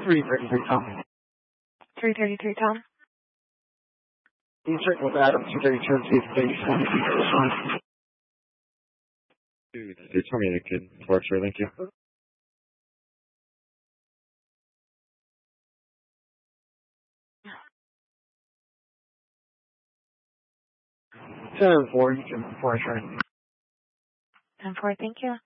333 Tom. 333 Tom. You check with Adam 232 and see if they send this one. Dude, they told me they could torch her, thank you. 10-4, you can torch her. 10-4, thank you.